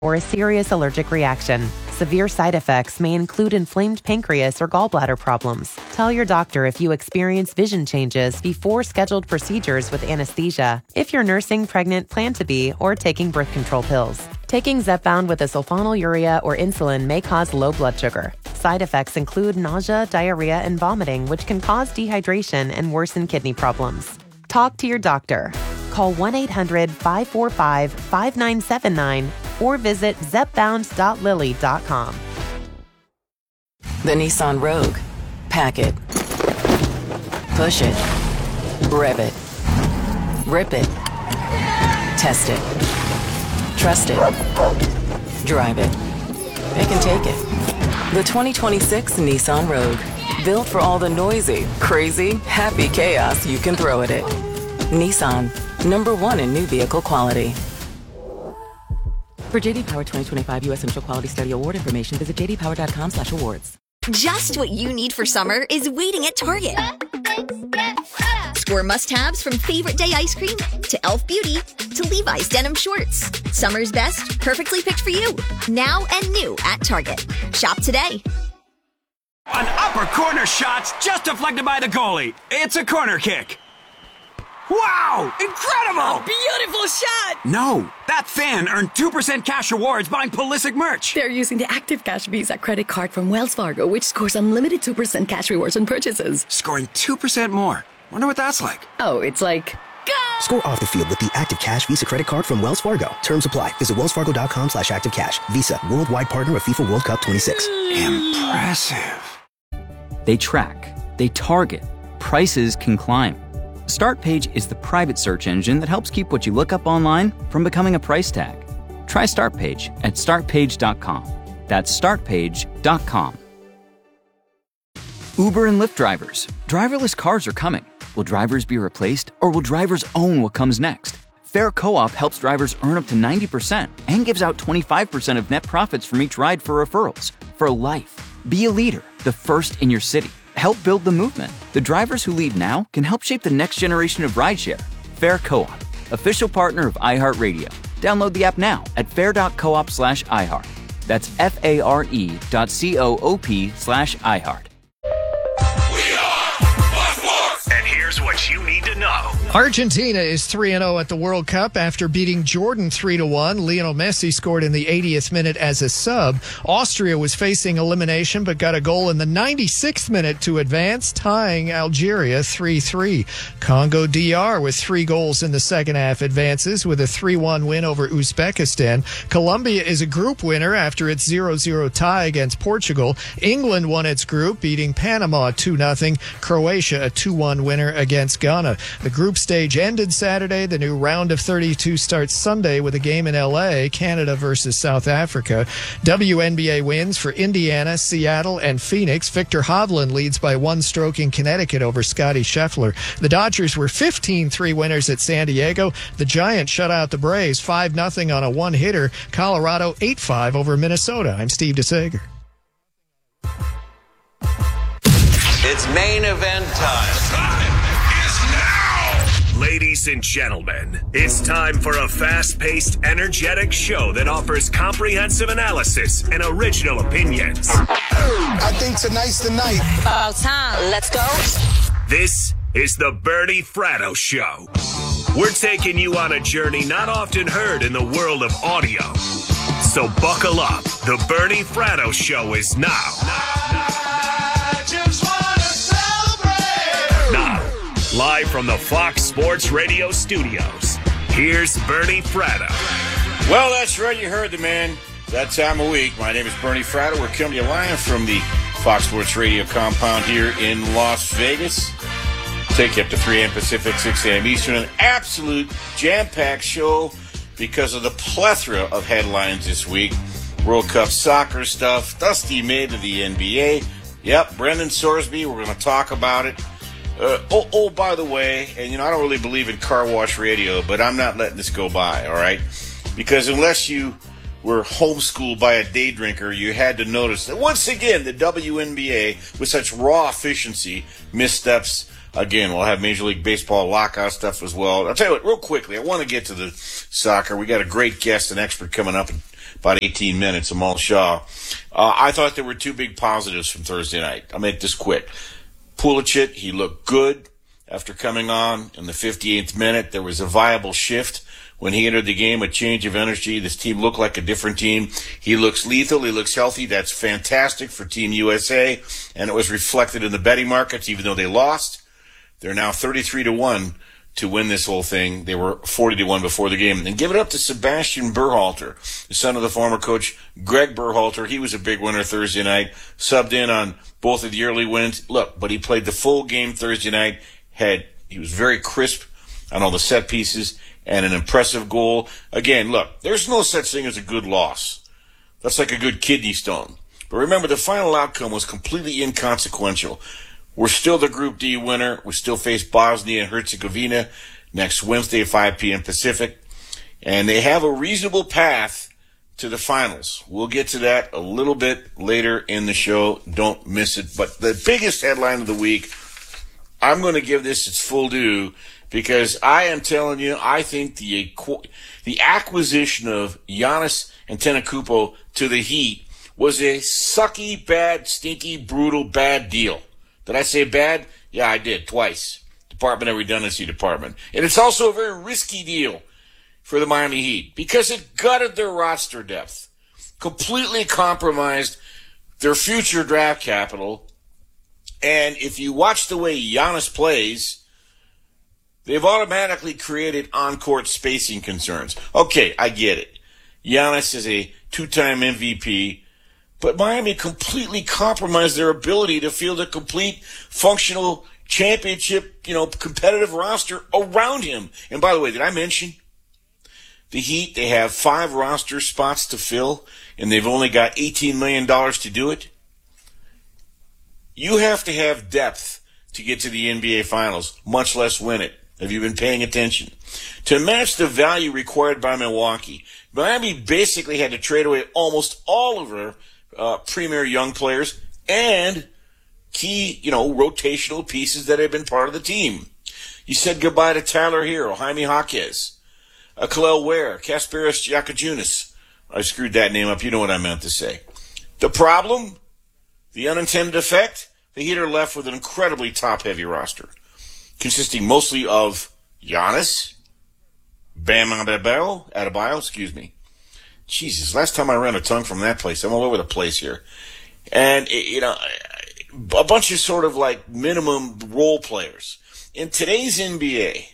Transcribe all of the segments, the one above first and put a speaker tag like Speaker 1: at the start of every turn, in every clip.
Speaker 1: or a serious allergic reaction. Severe side effects may include inflamed pancreas or gallbladder problems. Tell your doctor if you experience vision changes before scheduled procedures with anesthesia, if you're nursing, pregnant, plan to be, or taking birth control pills. Taking Zepbound with a sulfonylurea or insulin may cause low blood sugar. Side effects include nausea, diarrhea, and vomiting, which can cause dehydration and worsen kidney problems. Talk to your doctor. Call 1-800-545-5979 or visit zepbound.lilly.com.
Speaker 2: The Nissan Rogue. Pack it. Push it. Rev it. Rip it. Test it. Trust it. Drive it. It can take it. The 2026 Nissan Rogue. Built for all the noisy, crazy, happy chaos you can throw at it. Nissan. #1 in new vehicle quality. For J.D. Power 2025 U.S. Central Quality Study Award information, visit jdpower.com/awards.
Speaker 3: Just what you need for summer is waiting at Target. Score must-haves from favorite day ice cream to Elf Beauty to Levi's denim shorts. Summer's best, perfectly picked for you. Now and new at Target. Shop today.
Speaker 4: An upper corner shot's just deflected by the goalie. It's a corner kick. Wow! Incredible!
Speaker 5: A beautiful shot!
Speaker 4: No, that fan earned 2% cash rewards buying Pulisic merch.
Speaker 5: They're using the Active Cash Visa credit card from Wells Fargo, which scores unlimited 2% cash rewards on purchases.
Speaker 4: Scoring 2% more. Wonder what that's like.
Speaker 5: Oh, it's like... Go!
Speaker 6: Score off the field with the Active Cash Visa credit card from Wells Fargo. Terms apply. Visit wellsfargo.com/activecash. Visa, worldwide partner of FIFA World Cup 26.
Speaker 4: Impressive.
Speaker 7: They track. They target. Prices can climb. StartPage is the private search engine that helps keep what you look up online from becoming a price tag. Try StartPage at startpage.com. That's startpage.com. Uber and Lyft drivers. Driverless cars are coming. Will drivers be replaced, or will drivers own what comes next? Fair Co-op helps drivers earn up to 90% and gives out 25% of net profits from each ride for referrals. For life. Be a leader, the first in your city. Help build the movement. The drivers who lead now can help shape the next generation of rideshare. Fair Co-op, official partner of iHeartRadio. Download the app now at fair.coop/iHeart. That's FARE.coop/iHeart.
Speaker 8: And here's what you need to know.
Speaker 9: Argentina is 3-0 at the World Cup after beating Jordan 3-1. Lionel Messi scored in the 80th minute as a sub. Austria was facing elimination but got a goal in the 96th minute to advance, tying Algeria 3-3. Congo DR with 3 goals in the second half advances with a 3-1 win over Uzbekistan. Colombia is a group winner after its 0-0 tie against Portugal. England won its group, beating Panama 2-0. Croatia a 2-1 winner against Ghana. The group stage ended Saturday. The new round of 32 starts Sunday with a game in L.A., Canada versus South Africa. WNBA wins for Indiana, Seattle, and Phoenix. Victor Hovland leads by 1 stroke in Connecticut over Scottie Scheffler. The Dodgers were 15-3 winners at San Diego. The Giants shut out the Braves 5-0 on a one-hitter. Colorado 8-5 over Minnesota. I'm Steve DeSager.
Speaker 8: It's main event time. Ladies and gentlemen, it's time for a fast-paced, energetic show that offers comprehensive analysis and original opinions.
Speaker 10: I think tonight's the night.
Speaker 3: About time. Let's go.
Speaker 8: This is the Bernie Fratto Show. We're taking you on a journey not often heard in the world of audio. So buckle up. The Bernie Fratto Show is now. Live from the Fox Sports Radio studios, here's Bernie Fratto.
Speaker 11: Well, that's right. You heard the man. That time of week. My name is Bernie Fratto. We're coming to you live from the Fox Sports Radio compound here in Las Vegas. Take you up to 3 a.m. Pacific, 6 a.m. Eastern. An absolute jam-packed show because of the plethora of headlines this week. World Cup soccer stuff. Dusty May to the NBA. Yep, Brendan Sorsby. We're going to talk about it. By the way, and I don't really believe in car wash radio, but I'm not letting this go by, all right? Because unless you were homeschooled by a day drinker, you had to notice that once again, the WNBA, with such raw efficiency, missteps again. We'll have Major League Baseball lockout stuff as well. I'll tell you what, real quickly, I want to get to the soccer. We got a great guest, an expert coming up in about 18 minutes, Amal Shaw. I thought there were two big positives from Thursday night. I'll make this quick. Pulisic, he looked good after coming on in the 58th minute. There was a viable shift when he entered the game, a change of energy. This team looked like a different team. He looks lethal. He looks healthy. That's fantastic for Team USA, and it was reflected in the betting markets, even though they lost. They're now 33-1 to win this whole thing. They were 40-1 before the game. And give it up to Sebastian Berhalter, the son of the former coach Greg Berhalter. He was a big winner Thursday night, subbed in on both of the early wins. Look, but he played the full game Thursday night. He was very crisp on all the set pieces and an impressive goal. Again, look, there's no such thing as a good loss. That's like a good kidney stone. But remember, the final outcome was completely inconsequential. We're still the Group D winner. We still face Bosnia and Herzegovina next Wednesday, 5 p.m. Pacific. And they have a reasonable path to the finals. We'll get to that a little bit later in the show. Don't miss it. But the biggest headline of the week, I'm going to give this its full due, because I am telling you, I think the acquisition of Giannis Antetokounmpo to the Heat was a sucky, bad, stinky, brutal, bad deal. Did I say bad? Yeah, I did, twice. Department of Redundancy Department. And it's also a very risky deal for the Miami Heat, because it gutted their roster depth, completely compromised their future draft capital. And if you watch the way Giannis plays, they've automatically created on-court spacing concerns. Okay, I get it. Giannis is a two-time MVP, but Miami completely compromised their ability to field a complete, functional, championship, competitive roster around him. And by the way, did I mention the Heat, they have 5 roster spots to fill, and they've only got $18 million to do it? You have to have depth to get to the NBA Finals, much less win it. Have you been paying attention? To match the value required by Milwaukee, Miami basically had to trade away almost all of their premier young players and key, rotational pieces that have been part of the team. You said goodbye to Tyler Hero, Jaime Jaquez, Kel'el Ware, Kasparis Giacojunas. I screwed that name up. You know what I meant to say. The problem? The unintended effect? The Heat are left with an incredibly top-heavy roster, consisting mostly of Giannis, Bam Adebayo, Jesus, last time I ran a tongue from that place. I'm all over the place here. And, a bunch of sort of like minimum role players. In today's NBA,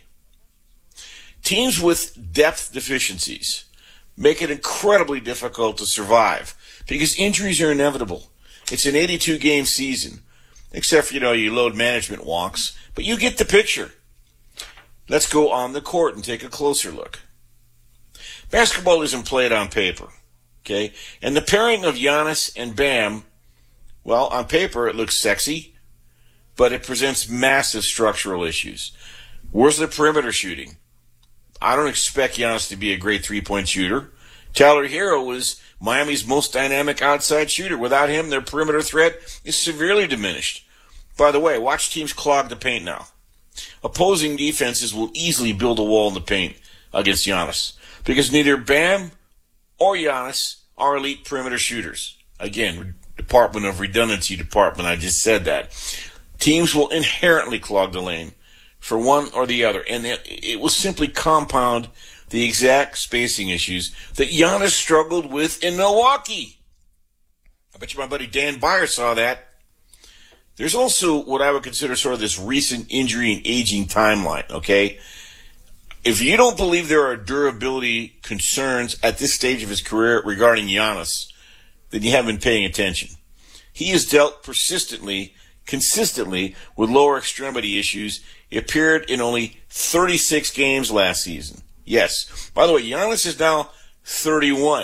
Speaker 11: teams with depth deficiencies make it incredibly difficult to survive because injuries are inevitable. It's an 82-game season, except for, you load management wonks, but you get the picture. Let's go on the court and take a closer look. Basketball isn't played on paper, okay? And the pairing of Giannis and Bam, well, on paper it looks sexy, but it presents massive structural issues. Where's the perimeter shooting? I don't expect Giannis to be a great three-point shooter. Tyler Hero was Miami's most dynamic outside shooter. Without him, their perimeter threat is severely diminished. By the way, watch teams clog the paint now. Opposing defenses will easily build a wall in the paint against Giannis because neither Bam or Giannis are elite perimeter shooters. Again, Department of Redundancy Department, I just said that. Teams will inherently clog the lane for one or the other, and it will simply compound the exact spacing issues that Giannis struggled with in Milwaukee. I bet you my buddy Dan Byer saw that. There's also what I would consider sort of this recent injury and aging timeline, okay? If you don't believe there are durability concerns at this stage of his career regarding Giannis, then you haven't been paying attention. He has dealt consistently with lower extremity issues. He appeared in only 36 games last season. Yes. By the way, Giannis is now 31.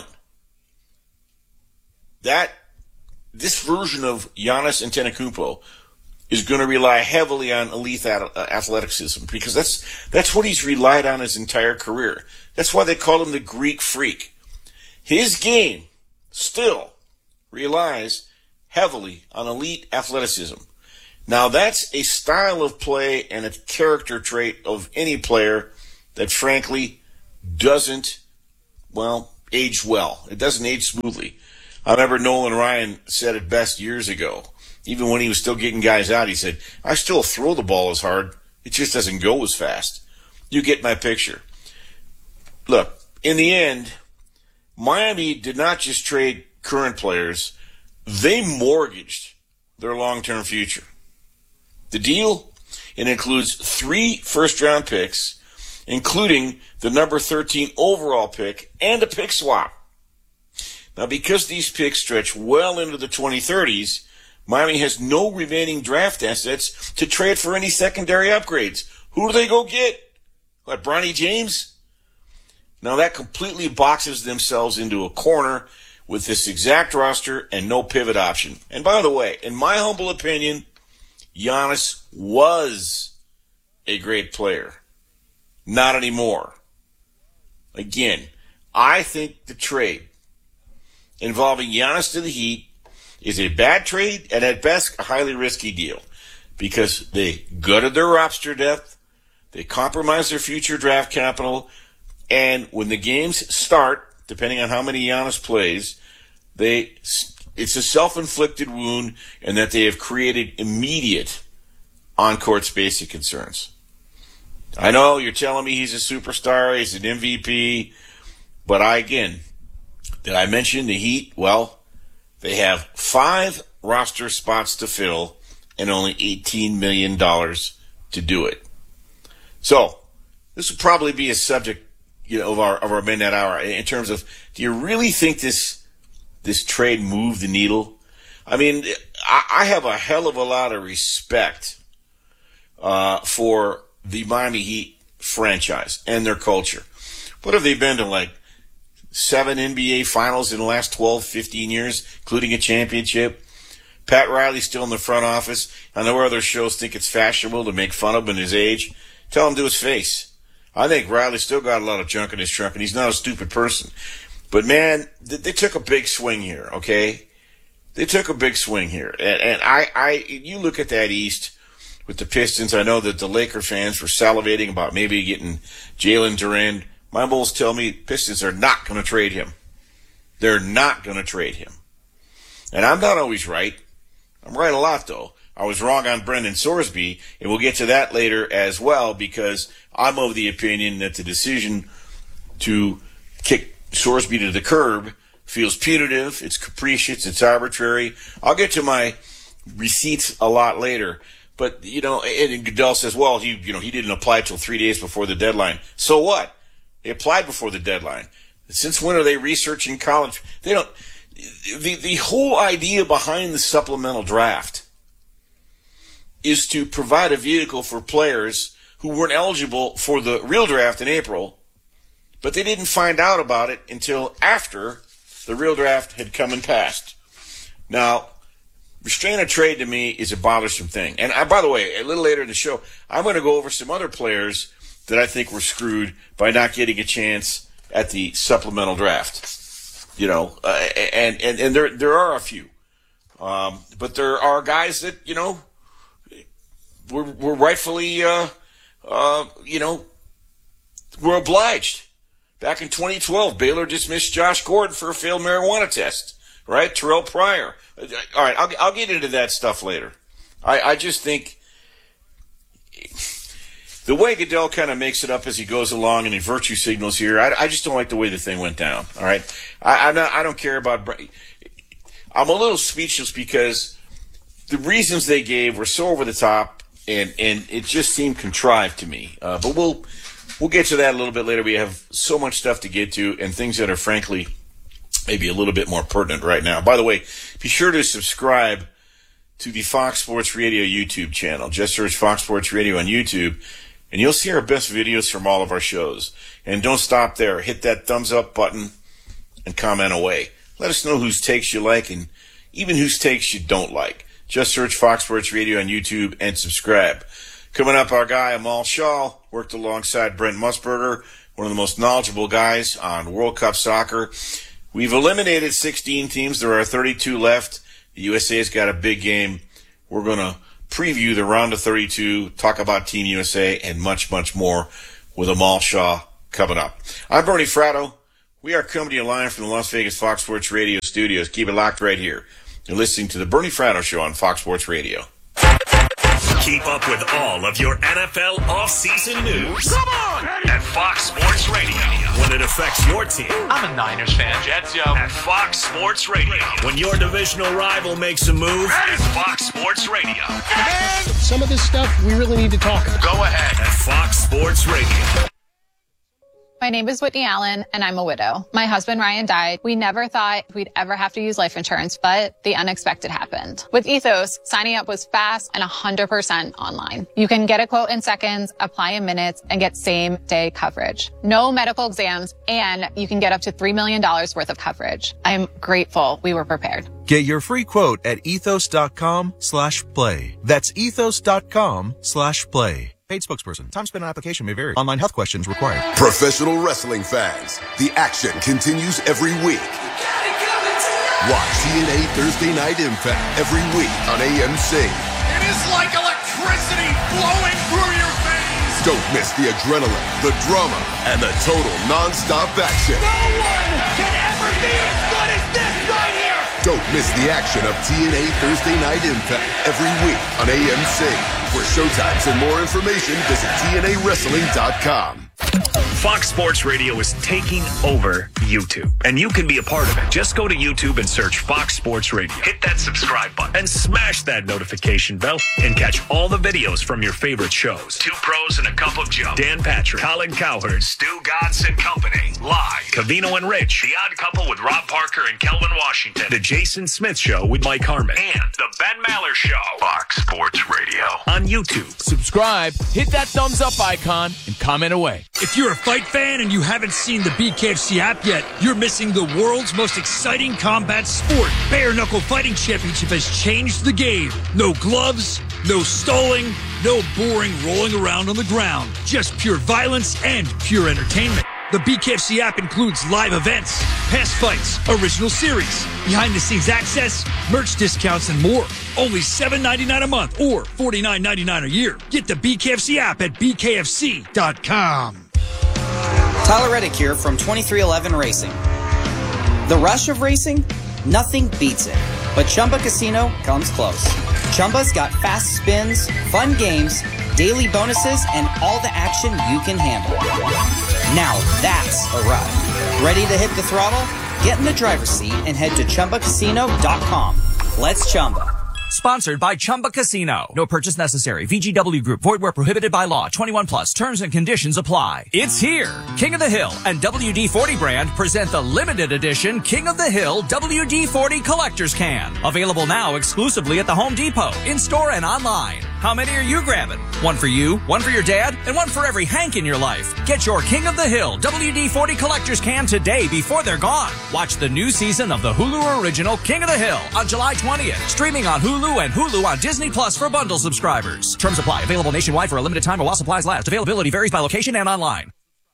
Speaker 11: This version of Giannis Antetokounmpo is going to rely heavily on elite athleticism because that's what he's relied on his entire career. That's why they call him the Greek Freak. His game still relies heavily on elite athleticism. Now, that's a style of play and a character trait of any player that, frankly, doesn't, age well. It doesn't age smoothly. I remember Nolan Ryan said it best years ago. Even when he was still getting guys out, he said, I still throw the ball as hard. It just doesn't go as fast. You get my picture. Look, in the end, Miami did not just trade current players. They mortgaged their long-term future. The deal, it includes 3 first-round picks, including the number 13 overall pick and a pick swap. Now, because these picks stretch well into the 2030s, Miami has no remaining draft assets to trade for any secondary upgrades. Who do they go get? What, Bronny James? Now, that completely boxes themselves into a corner with this exact roster and no pivot option. And by the way, in my humble opinion, Giannis was a great player. Not anymore. Again, I think the trade involving Giannis to the Heat is a bad trade and at best a highly risky deal because they gutted their roster depth, they compromised their future draft capital, and when the games start, depending on how many Giannis plays, it's a self-inflicted wound and that they have created immediate on-court spacing concerns. I know you're telling me he's a superstar, he's an MVP, but did I mention the Heat? Well, they have 5 roster spots to fill and only $18 million to do it. So, this will probably be a subject, of our midnight hour in terms of, do you really think this trade moved the needle? I mean, I have a hell of a lot of respect for the Miami Heat franchise and their culture. What have they been to, like 7 NBA finals in the last 12, 15 years, including a championship? Pat Riley's still in the front office. I know other shows think it's fashionable to make fun of him and his age. Tell him to his face. I think Riley's still got a lot of junk in his trunk, and he's not a stupid person. But, man, they took a big swing here, okay? They took a big swing here. And you look at that East with the Pistons. I know that the Laker fans were salivating about maybe getting Jalen Duren. My Bulls tell me Pistons are not going to trade him. They're not going to trade him. And I'm not always right. I'm right a lot, though. I was wrong on Brendan Sorsby, and we'll get to that later as well, because I'm of the opinion that the decision to kick Sorsby to the curb feels punitive, it's capricious, it's arbitrary. I'll get to my receipts a lot later. But, and Goodell says, well, he didn't apply till 3 days before the deadline. So what? They applied before the deadline. Since when are they researching college? They don't. The whole idea behind the supplemental draft is to provide a vehicle for players who weren't eligible for the real draft in April, but they didn't find out about it until after the real draft had come and passed. Now, restraint of trade to me is a bothersome thing. And by the way, a little later in the show, I'm going to go over some other players that I think were screwed by not getting a chance at the supplemental draft. And there are a few. But there are guys that, were rightfully, were obliged. Back in 2012, Baylor dismissed Josh Gordon for a failed marijuana test, right? Terrell Pryor. All right, I'll get into that stuff later. I just think the way Goodell kind of makes it up as he goes along and he virtue signals here, I just don't like the way the thing went down. All right, I don't care about. I'm a little speechless because the reasons they gave were so over the top, and it just seemed contrived to me. But we'll get to that a little bit later. We have so much stuff to get to and things that are frankly maybe a little bit more pertinent right now. By the way, be sure to subscribe to the Fox Sports Radio YouTube channel. Just search Fox Sports Radio on YouTube, and you'll see our best videos from all of our shows. And don't stop there. Hit that thumbs up button and comment away. Let us know whose takes you like and even whose takes you don't like. Just search Fox Sports Radio on YouTube and subscribe. Coming up, our guy Amal Shaw worked alongside Brent Musburger, one of the most knowledgeable guys on World Cup soccer. We've eliminated 16 teams. There are 32 left. The USA's got a big game. We're going to preview the round of 32, talk about Team USA, and much, much more with Amal Shaw coming up. I'm Bernie Fratto. We are coming to you live from the Las Vegas Fox Sports Radio studios. Keep it locked right here. You're listening to the Bernie Fratto Show on Fox Sports Radio.
Speaker 8: Keep up with all of your NFL offseason news. Come on! At Fox Sports Radio. When it affects your team.
Speaker 12: I'm a Niners fan. Jets, yo.
Speaker 8: At Fox Sports Radio. When your divisional rival makes a move. At Fox Sports Radio.
Speaker 13: And some of this stuff we really need to talk about.
Speaker 8: Go ahead. At Fox Sports Radio.
Speaker 14: My name is Whitney Allen, and I'm a widow. My husband, Ryan, died. We never thought we'd ever have to use life insurance, but the unexpected happened. With Ethos, signing up was fast and 100% online. You can get a quote in seconds, apply in minutes, and get same-day coverage. No medical exams, and you can get up to $3 million worth of coverage. I'm grateful we were prepared.
Speaker 15: Get your free quote at ethos.com/play. That's ethos.com/play. Paid spokesperson. Time spent on application may vary. Online health questions required.
Speaker 16: Professional wrestling fans, the action continues every week. Watch TNA Thursday Night Impact every week on AMC.
Speaker 17: It is like electricity flowing through your veins.
Speaker 16: Don't miss the adrenaline, the drama, and the total non-stop action.
Speaker 17: No one can ever be as good as this right here.
Speaker 16: Don't miss the action of TNA Thursday Night Impact every week on AMC. For showtimes and more information, visit TNAWrestling.com.
Speaker 8: Fox Sports Radio is taking over YouTube, and you can be a part of it. Just go to YouTube and search Fox Sports Radio. Hit that subscribe button and smash that notification bell and catch all the videos from your favorite shows. Two Pros and a Cup of Joe. Dan Patrick, Colin Cowherd, Stu Godson Company. Live. Covino and Rich. The Odd Couple with Rob Parker and Kelvin Washington. The Jason Smith Show with Mike Harmon. And The Ben Maller Show. Fox Sports Radio. On YouTube.
Speaker 12: Subscribe, hit that thumbs up icon, and comment away.
Speaker 18: If you're a fight fan and you haven't seen the BKFC app yet, you're missing the world's most exciting combat sport. Bare Knuckle Fighting Championship has changed the game. No gloves, no stalling, no boring rolling around on the ground. Just pure violence and pure entertainment. The BKFC app includes live events, past fights, original series, behind-the-scenes access, merch discounts, and more. Only $7.99 a month or $49.99 a year. Get the BKFC app at bkfc.com.
Speaker 19: Tyler Reddick here from 2311 Racing. The rush of racing? Nothing beats it. But Chumba Casino comes close. Chumba's got fast spins, fun games, daily bonuses, and all the action you can handle. Now that's a ride. Ready to hit the throttle? Get in the driver's seat and head to ChumbaCasino.com. Let's Chumba.
Speaker 20: Sponsored by Chumba Casino. No purchase necessary. VGW Group. Void where prohibited by law. 21 plus. Terms and conditions apply. It's here. King of the Hill and WD-40 brand present the limited edition King of the Hill WD-40 Collector's Can. Available now exclusively at the Home Depot, in-store and online. How many are you grabbing? One for you, one for your dad, and one for every Hank in your life. Get your King of the Hill WD-40 Collector's Can today before they're gone. Watch the new season of the Hulu original King of the Hill on July 20th. Streaming on Hulu and Hulu on Disney Plus for bundle subscribers. Terms apply. Available nationwide for a limited time or while supplies last. Availability varies by location and online.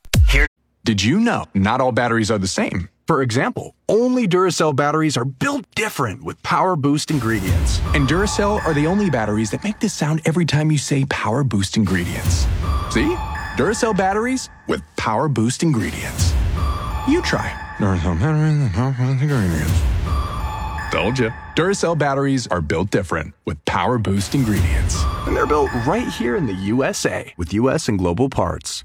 Speaker 21: Did you know not all batteries are the same? For example, only Duracell batteries are built different with Power Boost ingredients. And Duracell are the only batteries that make this sound every time you say Power Boost ingredients. See? Duracell batteries with Power Boost ingredients. You try. Duracell batteries with Power Boost ingredients. Told you. Duracell batteries are built different with Power Boost ingredients. And they're built right here in the USA with US and global parts.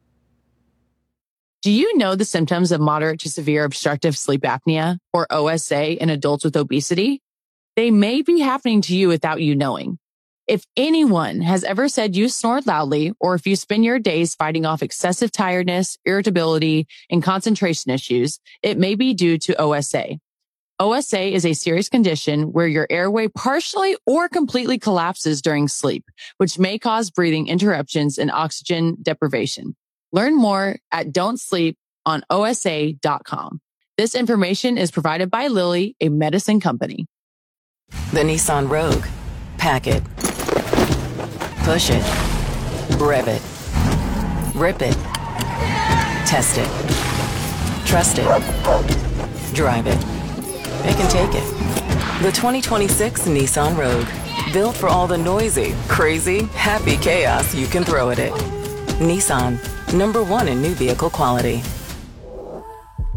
Speaker 22: Do you know the symptoms of moderate to severe obstructive sleep apnea, or OSA, in adults with obesity? They may be happening to you without you knowing. If anyone has ever said you snore loudly, or if you spend your days fighting off excessive tiredness, irritability, and concentration issues, it may be due to OSA. OSA is a serious condition where your airway partially or completely collapses during sleep, which may cause breathing interruptions and oxygen deprivation. Learn more at don'tsleeponosa.com. This information is provided by Lilly, a medicine company.
Speaker 2: The Nissan Rogue. Pack it. Push it. Rev it. Rip it. Test it. Trust it. Drive it. It can take it. The 2026 Nissan Rogue. Built for all the noisy, crazy, happy chaos you can throw at it. Nissan. #1 in new vehicle quality.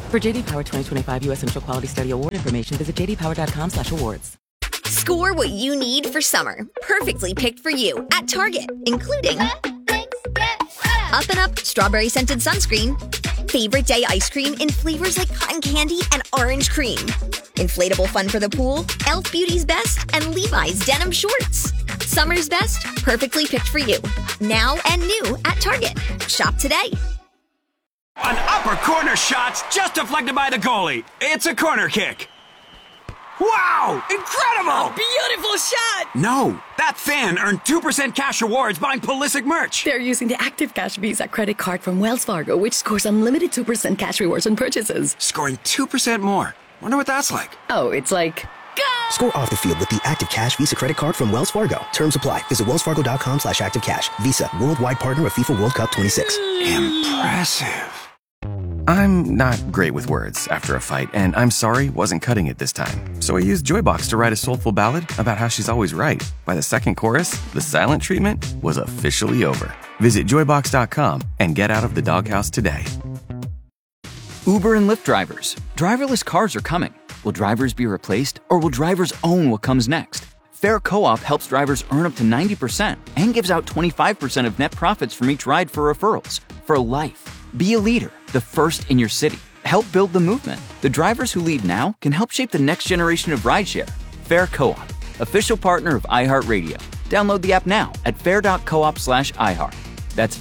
Speaker 2: For JD Power 2025 U.S. Central Quality Study Award information, visit jdpower.com/awards.
Speaker 3: Score what you need for summer, perfectly picked for you at Target, including Up and Up strawberry scented sunscreen, favorite day ice cream in flavors like cotton candy and orange cream, inflatable fun for the pool, Elf Beauty's Best, and Levi's denim shorts. Summer's best, perfectly picked for you. Now and new at Target. Shop today.
Speaker 4: An upper corner shot's just deflected by the goalie. It's a corner kick. Wow! Incredible!
Speaker 1: Beautiful shot!
Speaker 4: No, that fan earned 2% cash rewards buying Pulisic merch.
Speaker 1: They're using the Active Cash Visa credit card from Wells Fargo, which scores unlimited 2% cash rewards on purchases.
Speaker 4: Scoring 2% more. Wonder what that's like.
Speaker 1: Oh, it's like... Go!
Speaker 6: Score off the field with the Active Cash Visa credit card from Wells Fargo. Terms apply. Visit wellsfargo.com/activecash. Visa, worldwide partner of FIFA World Cup 26.
Speaker 4: Impressive.
Speaker 5: I'm not great with words after a fight, and I'm sorry wasn't cutting it this time. So I used Joybox to write a soulful ballad about how she's always right. By the second chorus, the silent treatment was officially over. Visit joybox.com and get out of the doghouse today.
Speaker 7: Uber and Lyft drivers. Driverless cars are coming. Will drivers be replaced, or will drivers own what comes next? Fair Co-op helps drivers earn up to 90% and gives out 25% of net profits from each ride for referrals. For life. Be a leader, the first in your city. Help build the movement. The drivers who lead now can help shape the next generation of rideshare. Fair Co-op, official partner of iHeartRadio. Download the app now at fair.coop/iHeart. That's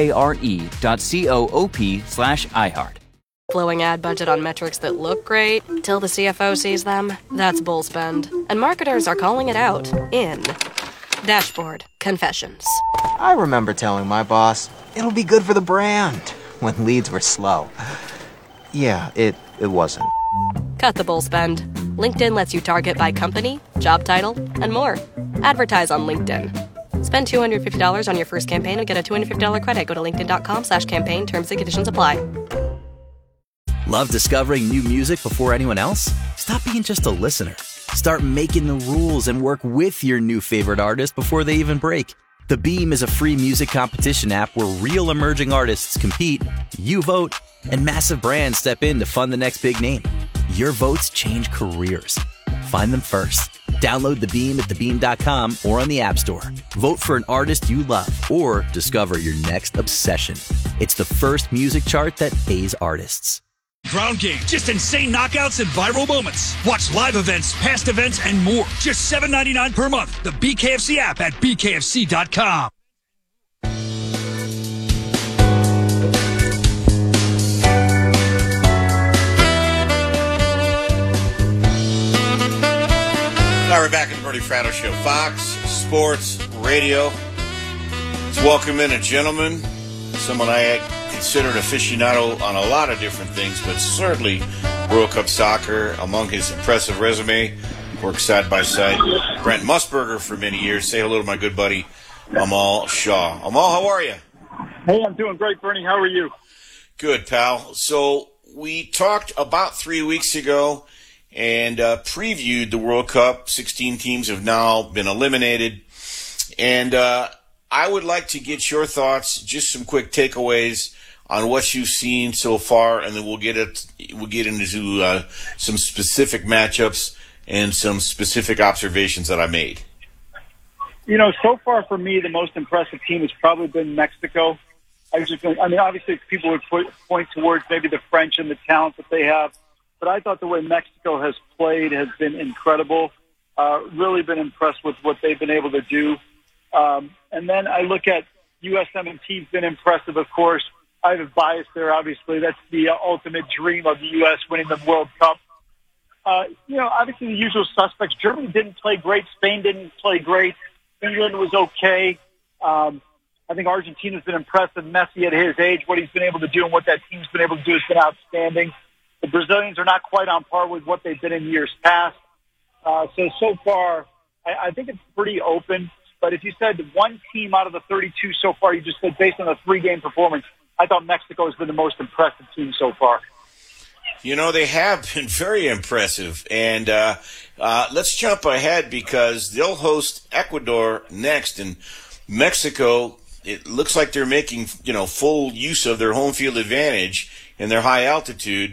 Speaker 7: FARE.coop/iHeart.
Speaker 23: Flowing ad budget on metrics that look great till the CFO sees them. That's bull spend. And marketers are calling it out in Dashboard Confessions.
Speaker 24: I remember telling my boss, it'll be good for the brand, when leads were slow. Yeah, it wasn't.
Speaker 23: Cut the bull spend. LinkedIn lets you target by company, job title, and more. Advertise on LinkedIn. Spend $250 on your first campaign and get a $250 credit. Go to linkedin.com/campaign. Terms and conditions apply.
Speaker 25: Love discovering new music before anyone else? Stop being just a listener. Start making the rules and work with your new favorite artist before they even break. The Beam is a free music competition app where real emerging artists compete, you vote, and massive brands step in to fund the next big name. Your votes change careers. Find them first. Download The Beam at thebeam.com or on the App Store. Vote for an artist you love or discover your next obsession. It's the first music chart that pays artists.
Speaker 18: Ground Game, just insane knockouts and viral moments. Watch live events, past events, and more. Just $7.99 per month. The BKFC app at bkfc.com.
Speaker 11: Now we're back at the Bernie Fratto Show, Fox Sports Radio. Let's welcome in a gentleman, someone I consider an aficionado on a lot of different things, but certainly World Cup soccer. Among his impressive resume, worked side by side Brent Musburger for many years. Say hello to my good buddy Amal Shaw. Amal, how are you?
Speaker 26: Hey, I'm doing great, Bernie. How are you?
Speaker 11: Good, pal. So we talked about 3 weeks ago and previewed the World Cup. 16 teams have now been eliminated. And I would like to get your thoughts, just some quick takeaways on what you've seen so far, and then we'll get into some specific matchups and some specific observations that I made.
Speaker 26: You know, so far for me, the most impressive team has probably been Mexico. Obviously people would point towards maybe the French and the talent that they have, but I thought the way Mexico has played has been incredible. Really been impressed with what they've been able to do. And then I look at USMNT's been impressive, of course. I have a bias there, obviously. That's the ultimate dream of the U.S. winning the World Cup. Obviously the usual suspects. Germany didn't play great. Spain didn't play great. England was okay. I think Argentina's been impressive. Messi at his age, what he's been able to do and what that team's been able to do has been outstanding. The Brazilians are not quite on par with what they've been in years past. So far, I think it's pretty open. But if you said one team out of the 32 so far, you just said based on the 3-game performance, I thought Mexico has been the most impressive team so far.
Speaker 11: You know, they have been very impressive. And let's jump ahead because they'll host Ecuador next. And Mexico, it looks like they're making, full use of their home field advantage and their high altitude.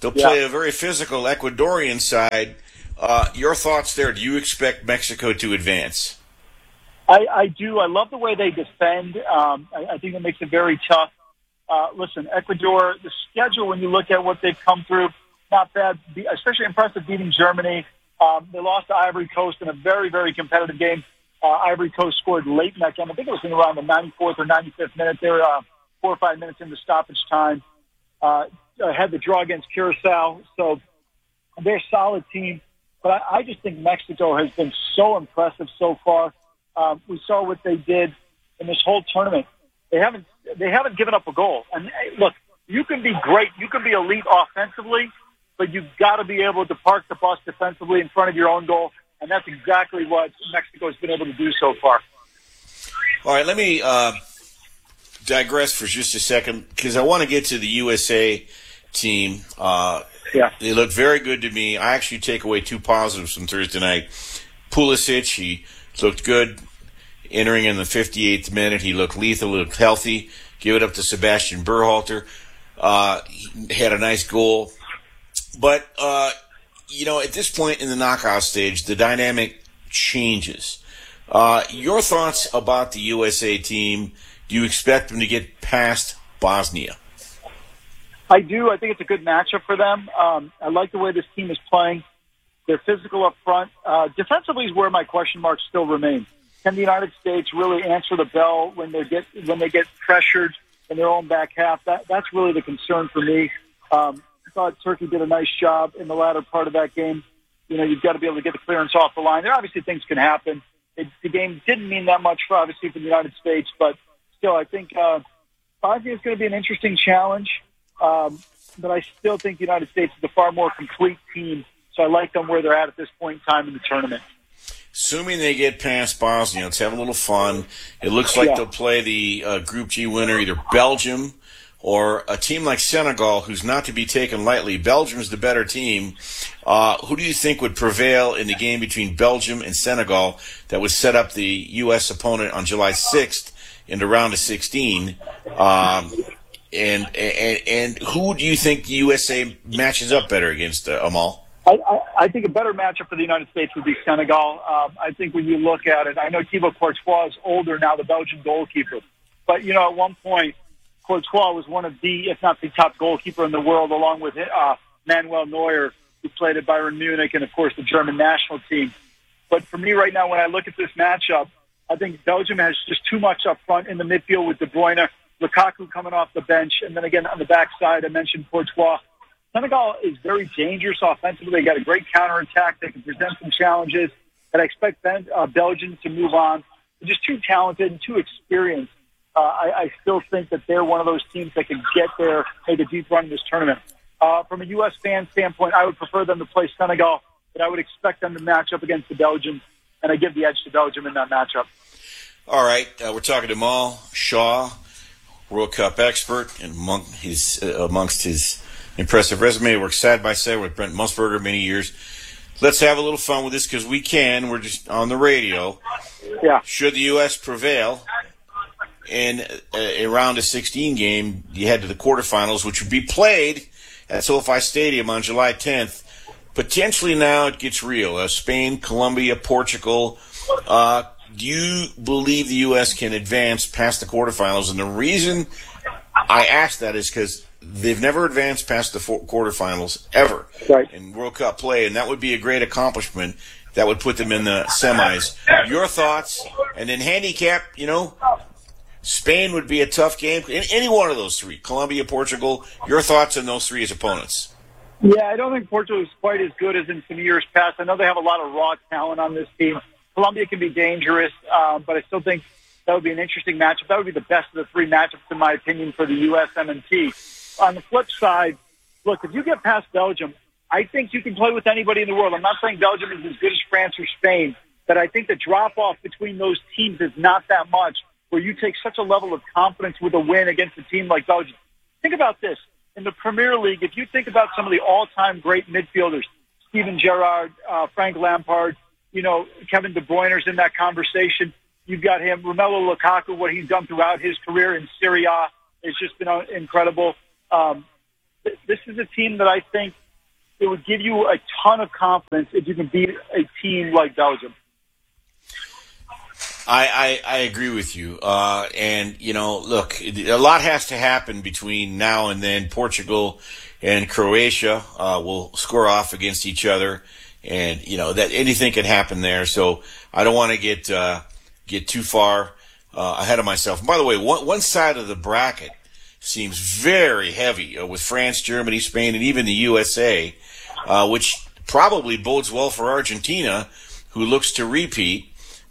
Speaker 11: They'll play a very physical Ecuadorian side. Your thoughts there? Do you expect Mexico to advance?
Speaker 26: I do. I love the way they defend. I think it makes it very tough. Listen, Ecuador, the schedule, when you look at what they've come through, not bad, especially impressive beating Germany. They lost to Ivory Coast in a very, very competitive game. Ivory Coast scored late in that game. I think it was in around the 94th or 95th minute. They were 4 or 5 minutes into stoppage time. Had the draw against Curacao. So they're a solid team. But I just think Mexico has been so impressive so far. We saw what they did in this whole tournament. They haven't given up a goal. And look, you can be great, you can be elite offensively, but you've got to be able to park the bus defensively in front of your own goal, and that's exactly what Mexico has been able to do so far.
Speaker 11: All right, let me digress for just a second because I want to get to the USA team. They look very good to me. I actually take away 2 positives from Thursday night. Pulisic, he looked good entering in the 58th minute. He looked lethal, looked healthy. Give it up to Sebastian Berhalter. He had a nice goal. But, at this point in the knockout stage, the dynamic changes. Your thoughts about the USA team? Do you expect them to get past Bosnia?
Speaker 26: I do. I think it's a good matchup for them. I like the way this team is playing. They're physical up front. Defensively is where my question marks still remain. Can the United States really answer the bell when they get pressured in their own back half? That's really the concern for me. I thought Turkey did a nice job in the latter part of that game. You've got to be able to get the clearance off the line. There obviously things can happen. The game didn't mean that much for the United States, but still, I think Bosnia is going to be an interesting challenge. But I still think the United States is a far more complete team, so I like them where they're at this point in time in the tournament.
Speaker 11: Assuming they get past Bosnia, let's have a little fun. It looks like they'll play the Group G winner, either Belgium or a team like Senegal, who's not to be taken lightly. Belgium's the better team. Who do you think would prevail in the game between Belgium and Senegal that would set up the U.S. opponent on July 6th in the round of 16? And who do you think the USA matches up better against, Amal?
Speaker 26: I think a better matchup for the United States would be Senegal. I think when you look at it, I know Thibaut Courtois is older now, the Belgian goalkeeper. But, at one point, Courtois was one of the, if not the top goalkeeper in the world, along with Manuel Neuer, who played at Bayern Munich, and, of course, the German national team. But for me right now, when I look at this matchup, I think Belgium has just too much up front in the midfield with De Bruyne, Lukaku coming off the bench, and then again on the backside, I mentioned Courtois. Senegal is very dangerous offensively. They got a great counterattack. They can present some challenges, and I expect Belgium to move on. They're just too talented and too experienced. I still think that they're one of those teams that can get there, make a deep run in this tournament. From a U.S. fan standpoint, I would prefer them to play Senegal, but I would expect them to match up against the Belgians, and I give the edge to Belgium in that matchup.
Speaker 11: All right, we're talking to Mal Shaw, World Cup expert, and amongst his impressive resume, worked side by side with Brent Musburger many years. Let's have a little fun with this because we can. We're just on the radio.
Speaker 26: Yeah.
Speaker 11: Should the U.S. prevail in a round of 16 game, you head to the quarterfinals, which would be played at SoFi Stadium on July 10th. Potentially now it gets real. Spain, Colombia, Portugal. Do you believe the U.S. can advance past the quarterfinals? And the reason I ask that is because they've never advanced past the quarterfinals ever in World Cup play, and that would be a great accomplishment. That would put them in the semis. Your thoughts? And then handicap, Spain would be a tough game. Any one of those three, Colombia, Portugal, your thoughts on those three as opponents?
Speaker 26: Yeah, I don't think Portugal is quite as good as in some years past. I know they have a lot of raw talent on this team. Colombia can be dangerous, but I still think that would be an interesting matchup. That would be the best of the three matchups, in my opinion, for the USMNT. On the flip side, look, if you get past Belgium, I think you can play with anybody in the world. I'm not saying Belgium is as good as France or Spain, but I think the drop-off between those teams is not that much, where you take such a level of confidence with a win against a team like Belgium. Think about this. In the Premier League, if you think about some of the all-time great midfielders, Steven Gerrard, Frank Lampard, Kevin De Bruyne's in that conversation. You've got him, Romelu Lukaku, what he's done throughout his career in Serie A. It's just been incredible. this is a team that I think it would give you a ton of confidence if you can beat a team like Belgium.
Speaker 11: I agree with you. And, look, a lot has to happen between now and then. Portugal and Croatia will score off against each other. And, that anything can happen there. So I don't want to get too far ahead of myself. And by the way, one side of the bracket seems very heavy with France, Germany, Spain, and even the USA, which probably bodes well for Argentina, who looks to repeat.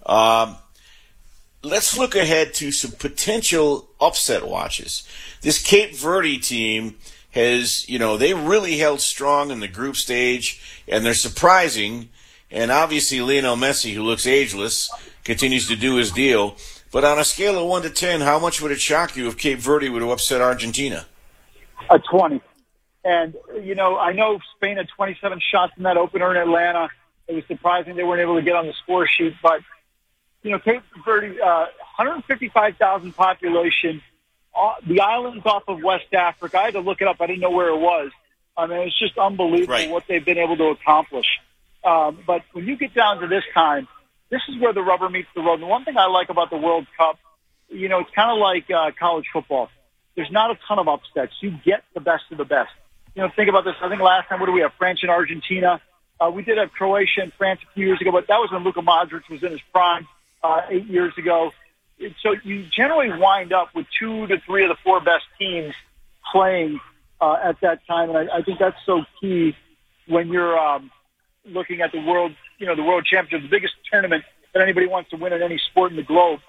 Speaker 11: Let's look ahead to some potential upset watches. This Cape Verde team has, they really held strong in the group stage, and they're surprising. And obviously Lionel Messi, who looks ageless, continues to do his deal. But on a scale of 1 to 10, how much would it shock you if Cape Verde would have upset Argentina?
Speaker 26: A 20. And, I know Spain had 27 shots in that opener in Atlanta. It was surprising they weren't able to get on the score sheet. But, Cape Verde, 155,000 population, the islands off of West Africa. I had to look it up. I didn't know where it was. I mean, it's just unbelievable what they've been able to accomplish. But when you get down to this time, this is where the rubber meets the road. And the one thing I like about the World Cup, it's kind of like college football. There's not a ton of upsets. You get the best of the best. Think about this. I think last time, what do we have? France and Argentina. We did have Croatia and France a few years ago, but that was when Luka Modric was in his prime 8 years ago. So you generally wind up with 2 to 3 of the 4 best teams playing at that time. And I think that's so key when you're looking at the world, the World Championship, the biggest tournament that anybody wants to win in any sport on the globe.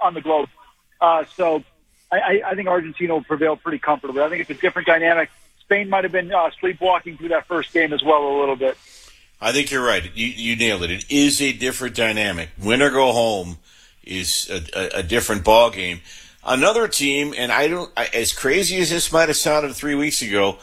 Speaker 26: So I think Argentina will prevail pretty comfortably. I think it's a different dynamic. Spain might have been sleepwalking through that first game as well a little bit.
Speaker 11: I think you're right. You nailed it. It is a different dynamic. Win or go home is a different ball game. Another team, and as crazy as this might have sounded 3 weeks ago,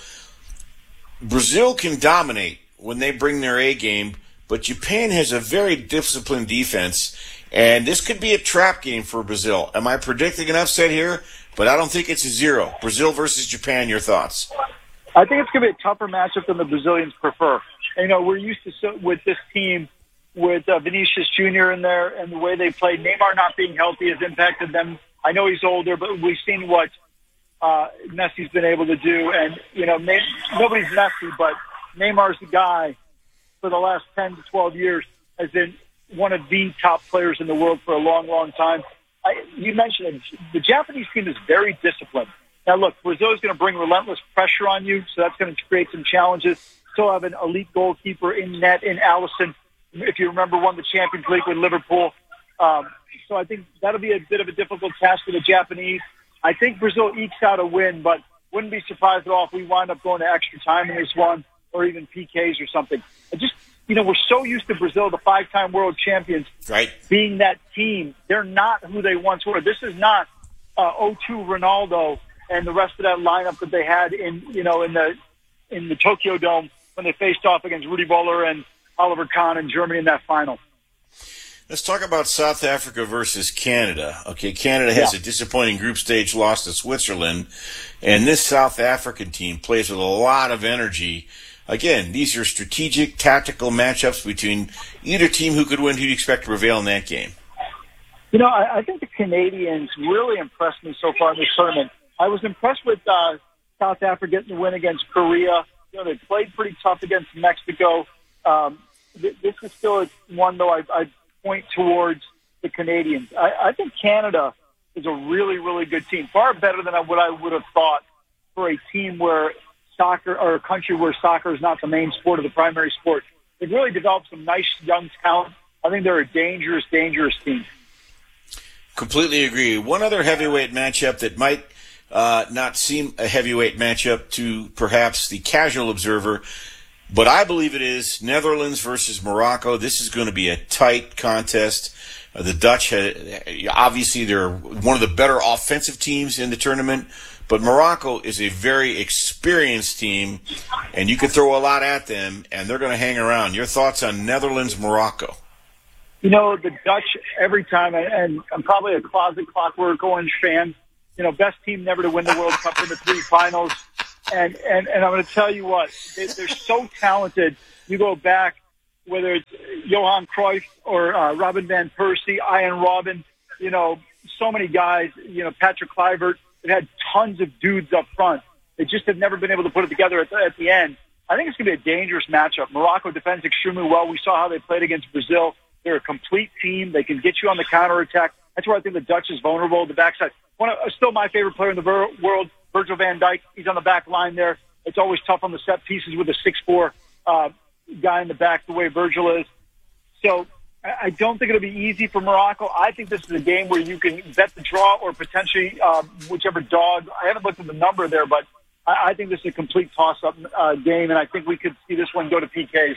Speaker 11: Brazil can dominate when they bring their A game, but Japan has a very disciplined defense, and this could be a trap game for Brazil. Am I predicting an upset here? But I don't think it's a 0. Brazil versus Japan, your thoughts?
Speaker 26: I think it's going to be a tougher matchup than the Brazilians prefer. And, we're used to, with this team, with Vinicius Jr. in there and the way they played, Neymar not being healthy has impacted them. I know he's older, but we've seen what Messi's been able to do. And, nobody's Messi, but Neymar's the guy for the last 10 to 12 years has been one of the top players in the world for a long, long time. You mentioned it. The Japanese team is very disciplined. Now, look, Brazil is going to bring relentless pressure on you, so that's going to create some challenges. Still have an elite goalkeeper in net in Alisson. If you remember, won the Champions League with Liverpool. So I think that'll be a bit of a difficult task for the Japanese. I think Brazil ekes out a win, but wouldn't be surprised at all if we wind up going to extra time in this one or even PKs or something. We're so used to Brazil, the 5-time world champions, being that team. They're not who they once were. This is not 02 Ronaldo and the rest of that lineup that they had in the Tokyo Dome when they faced off against Rudi Völler and Oliver Kahn in Germany in that final.
Speaker 11: Let's talk about South Africa versus Canada. Okay, Canada has a disappointing group stage loss to Switzerland, and this South African team plays with a lot of energy. Again, these are strategic, tactical matchups between either team. Who could win? Who do you expect to prevail in that game?
Speaker 26: I think the Canadians really impressed me so far in this tournament. I was impressed with South Africa getting the win against Korea. They played pretty tough against Mexico. This is still one, though, I point towards the Canadians. I think Canada is a really, really good team, far better than what I would have thought for a team where soccer, or a country where soccer is not the main sport or the primary sport. They've really developed some nice young talent. I think they're a dangerous, dangerous team.
Speaker 11: Completely agree. One other heavyweight matchup that might not seem a heavyweight matchup to perhaps the casual observer, but I believe it is Netherlands versus Morocco. This is going to be a tight contest. The Dutch, obviously, they're one of the better offensive teams in the tournament, but Morocco is a very experienced team, and you can throw a lot at them, and they're going to hang around. Your thoughts on Netherlands-Morocco?
Speaker 26: The Dutch, every time, and I'm probably a closet Clockwork Orange fan, best team never to win the World Cup in the 3 finals. And I'm going to tell you what, they're so talented. You go back, whether it's Johan Cruyff or Robin Van Persie, Ian Robben, so many guys, Patrick Kluivert. They've had tons of dudes up front. They just have never been able to put it together at the end. I think it's going to be a dangerous matchup. Morocco defends extremely well. We saw how they played against Brazil. They're a complete team. They can get you on the counterattack. That's where I think the Dutch is vulnerable at the backside. Still my favorite player in the world, Virgil van Dijk. He's on the back line there. It's always tough on the set pieces with a 6'4" guy in the back, the way Virgil is. So I don't think it'll be easy for Morocco. I think this is a game where you can bet the draw or potentially whichever dog. I haven't looked at the number there, but I think this is a complete toss-up game, and I think we could see this one go to PKs.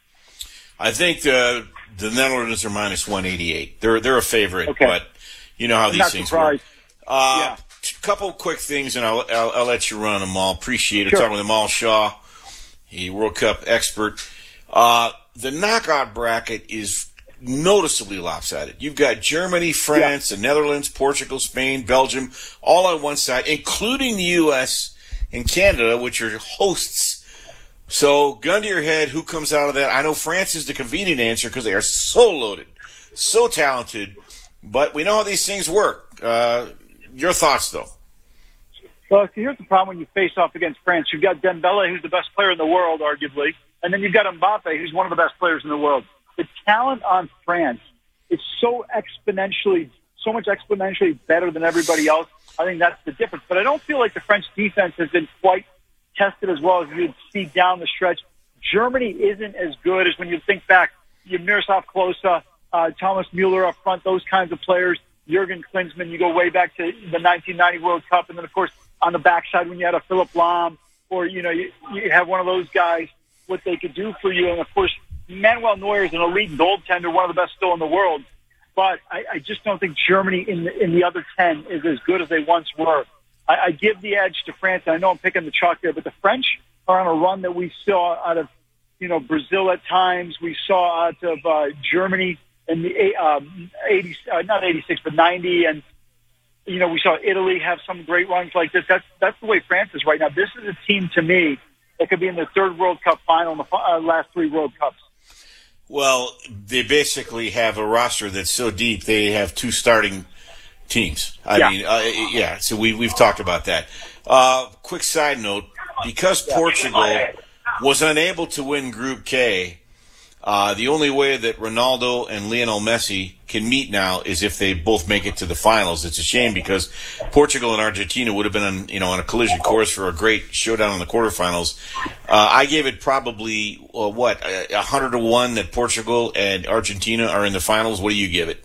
Speaker 11: I think the Netherlands are minus 188. They're a favorite, but you know how these things work. Couple quick things, and I'll let you run them all. Appreciate it. Sure. Talking with Amal Shaw, a World Cup expert. The knockout bracket is noticeably lopsided. You've got Germany, France, the Netherlands, Portugal, Spain, Belgium, all on one side, including the U.S. and Canada, which are hosts. So, gun to your head, who comes out of that? I know France is the convenient answer because they are so loaded, so talented, but we know how these things work. Your thoughts, though?
Speaker 26: Well, here's the problem when you face off against France. You've got Dembele, who's the best player in the world, arguably, and then you've got Mbappe, who's one of the best players in the world. The talent on France is so much exponentially better than everybody else. I think that's the difference. But I don't feel like the French defense has been quite tested as well as you'd see down the stretch. Germany isn't as good as when you think back. You have Miroslav Klose, Thomas Müller up front, those kinds of players. Jurgen Klinsmann, you go way back to the 1990 World Cup. And then, of course, on the backside when you had a Philipp Lahm or, you have one of those guys, what they could do for you. And, of course, Manuel Neuer is an elite goaltender, one of the best still in the world. But I just don't think Germany in the other 10 is as good as they once were. I give the edge to France. I know I'm picking the chalk there, but the French are on a run that we saw out of, Brazil at times. We saw out of Germany in the 86, but 90. And, we saw Italy have some great runs like this. That's the way France is right now. This is a team, to me, that could be in the third World Cup final in the last three World Cups.
Speaker 11: Well, they basically have a roster that's so deep they have two starting teams. I mean, so we've talked about that. Quick side note, because Portugal was unable to win Group K, the only way that Ronaldo and Lionel Messi can meet now is if they both make it to the finals. It's a shame because Portugal and Argentina would have been on a collision course for a great showdown in the quarterfinals. I gave it probably 100-1 that Portugal and Argentina are in the finals. What do you give it?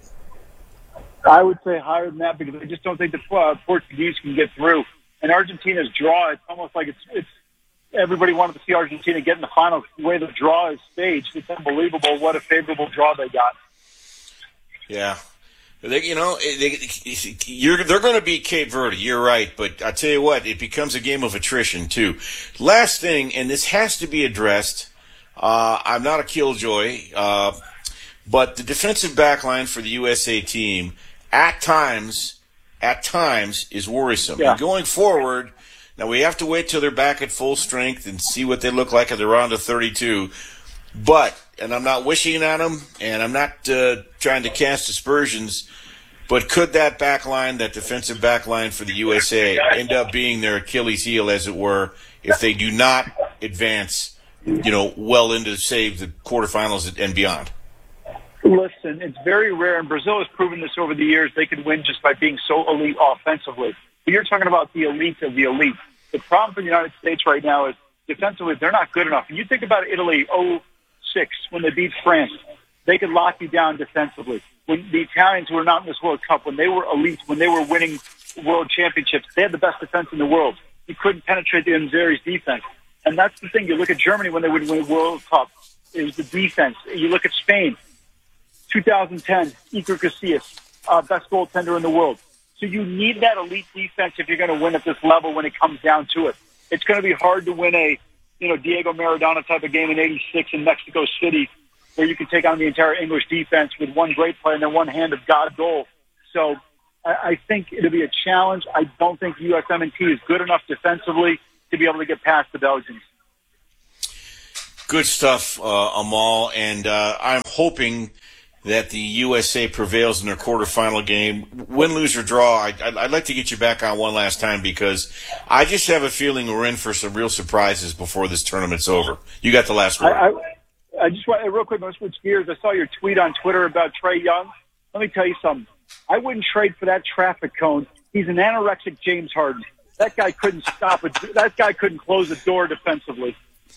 Speaker 26: I would say higher than that because I just don't think the Portuguese can get through. And Argentina's draw, it's almost like it's everybody wanted to see Argentina get in the finals. The way the draw is staged, it's unbelievable what a favorable draw they got.
Speaker 11: Yeah. They're going to beat Cape Verde. You're right. But I tell you what, it becomes a game of attrition, too. Last thing, and this has to be addressed. I'm not a killjoy, but the defensive back line for the USA team at times is worrisome. Yeah. And going forward, now we have to wait till they're back at full strength and see what they look like at the round of 32. But, and I'm not wishing on them, and I'm not trying to cast aspersions, but could that back line, that defensive back line for the USA, end up being their Achilles heel, as it were, if they do not advance, well into, say, the quarterfinals and beyond?
Speaker 26: Listen, it's very rare, and Brazil has proven this over the years. They could win just by being so elite offensively. But you're talking about the elite of the elite. The problem for the United States right now is defensively they're not good enough. And you think about Italy 2006 when they beat France, they could lock you down defensively. When the Italians who were not in this World Cup, when they were elite, when they were winning world championships, they had the best defense in the world. You couldn't penetrate the Nzeri's defense. And that's the thing. You look at Germany when they would win a World Cup, it was the defense. You look at Spain, 2010, Iker Casillas, best goaltender in the world. So you need that elite defense if you're going to win at this level when it comes down to it. It's going to be hard to win a, Diego Maradona type of game in 86 in Mexico City where you can take on the entire English defense with one great player and then one hand of God goal. So I think it'll be a challenge. I don't think USMNT is good enough defensively to be able to get past the Belgians.
Speaker 11: Good stuff, Amal, and I'm hoping that the USA prevails in their quarterfinal game. Win, lose, or draw, I'd like to get you back on one last time because I just have a feeling we're in for some real surprises before this tournament's over. You got the last word.
Speaker 26: I just want real quick, I'm going to switch gears. I saw your tweet on Twitter about Trae Young. Let me tell you something. I wouldn't trade for that traffic cone. He's an anorexic James Harden. That guy couldn't stop it. That guy couldn't close a door defensively.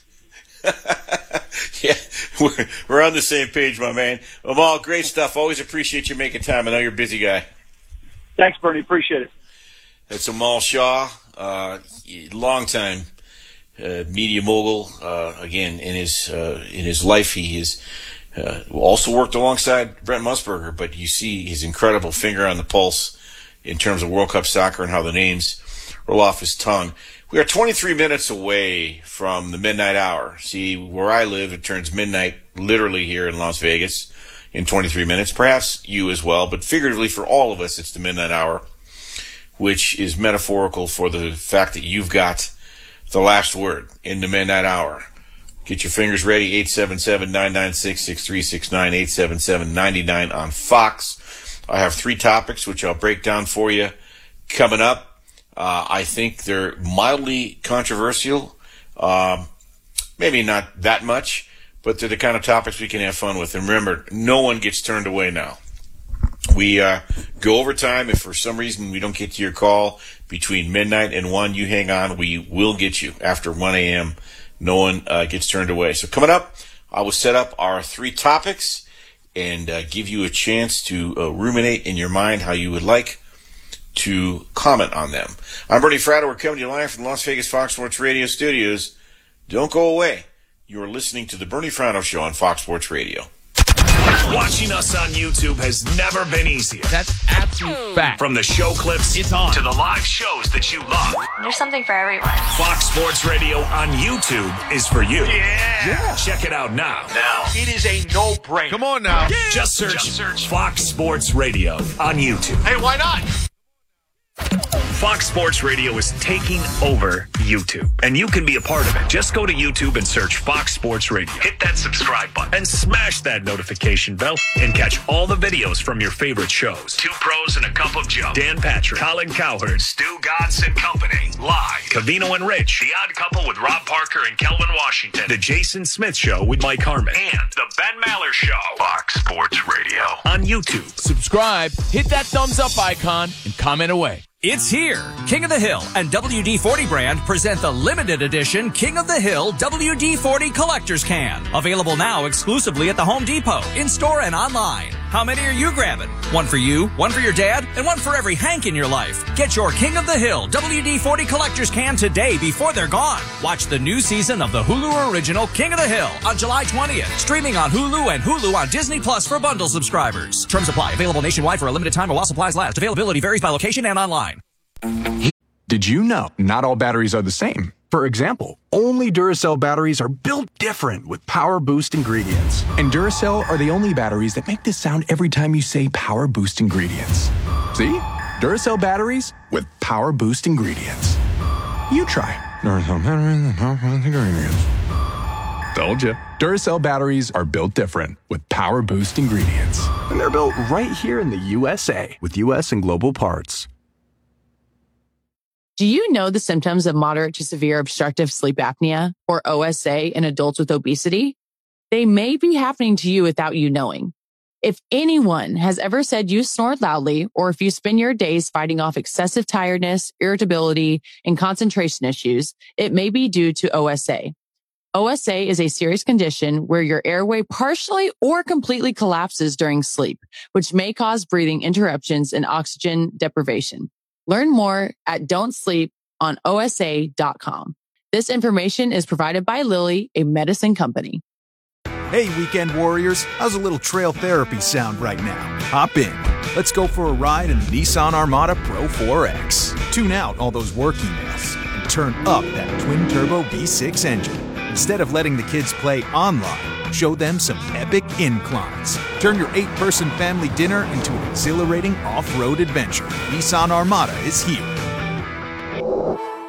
Speaker 11: Yeah, we're on the same page, my man. Amal, great stuff. Always appreciate you making time. I know you're a busy guy.
Speaker 26: Thanks, Bernie. Appreciate it.
Speaker 11: That's Amal Shaw, longtime media mogul. Again, in his life, he has also worked alongside Brent Musburger. But you see his incredible finger on the pulse in terms of World Cup soccer and how the names roll off his tongue. We are 23 minutes away from the midnight hour. See, where I live, it turns midnight literally here in Las Vegas in 23 minutes. Perhaps you as well, but figuratively for all of us, it's the midnight hour, which is metaphorical for the fact that you've got the last word in the midnight hour. Get your fingers ready, 877-996-6369, 877-99 on Fox. I have 3 topics, which I'll break down for you coming up. I think they're mildly controversial, maybe not that much, but they're the kind of topics we can have fun with. And remember, no one gets turned away now. We go overtime. If for some reason we don't get to your call between midnight and 1, you hang on. We will get you after 1 a.m. No one gets turned away. So coming up, I will set up our 3 topics and give you a chance to ruminate in your mind how you would like to comment on them. I'm Bernie Fratto. We're coming to you live from the Las Vegas Fox Sports Radio studios. Don't go away. You're listening to the Bernie Fratto Show on Fox Sports Radio.
Speaker 8: Watching us on YouTube has never been easier.
Speaker 12: That's absolute fact.
Speaker 8: From the show clips
Speaker 12: it's on.
Speaker 8: To the live shows that you love.
Speaker 9: There's something for everyone.
Speaker 8: Fox Sports Radio on YouTube is for you. Yeah. Check it out now.
Speaker 10: It is a no-brainer.
Speaker 12: Come on now.
Speaker 8: Yeah. Just search Fox Sports Radio on YouTube.
Speaker 10: Hey, why not?
Speaker 8: Fox Sports Radio is taking over YouTube, and you can be a part of it. Just go to YouTube and search Fox Sports Radio. Hit that subscribe button and smash that notification bell and catch all the videos from your favorite shows. 2 Pros and a Cup of Joe. Dan Patrick, Colin Cowherd, Stu Gatz and Company. Live. Cavino and Rich. The Odd Couple with Rob Parker and Kelvin Washington. The Jason Smith Show with Mike Harmon. And the Ben Maller Show. Fox Sports Radio on YouTube.
Speaker 12: Subscribe, hit that thumbs up icon, and comment away.
Speaker 20: It's here. King of the Hill and WD-40 brand present the limited edition King of the Hill WD-40 Collector's Can. Available now exclusively at the Home Depot, in-store and online. How many are you grabbing? One for you, one for your dad, and one for every Hank in your life. Get your King of the Hill WD-40 Collector's Can today before they're gone. Watch the new season of the Hulu original King of the Hill on July 20th. Streaming on Hulu and Hulu on Disney Plus for bundle subscribers. Terms apply. Available nationwide for a limited time or while supplies last. Availability varies by location and online.
Speaker 21: Did you know not all batteries are the same? For example, only Duracell batteries are built different with Power Boost ingredients. And Duracell are the only batteries that make this sound every time you say Power Boost ingredients. See? Duracell batteries with Power Boost ingredients. You try. Duracell batteries with Power Boost ingredients. Told you. Duracell batteries are built different with Power Boost ingredients. And they're built right here in the USA with US and global parts.
Speaker 22: Do you know the symptoms of moderate to severe obstructive sleep apnea, or OSA, in adults with obesity? They may be happening to you without you knowing. If anyone has ever said you snore loudly, or if you spend your days fighting off excessive tiredness, irritability, and concentration issues, it may be due to OSA. OSA is a serious condition where your airway partially or completely collapses during sleep, which may cause breathing interruptions and oxygen deprivation. Learn more at don'tsleeponosa.com. This information is provided by Lilly, a medicine company.
Speaker 13: Hey, weekend warriors, how's a little trail therapy sound right now? Hop in. Let's go for a ride in the Nissan Armada Pro 4X. Tune out all those work emails and turn up that twin-turbo V6 engine. Instead of letting the kids play online, show them some epic inclines. Turn your 8-person family dinner into an exhilarating off-road adventure. Nissan Armada is here. In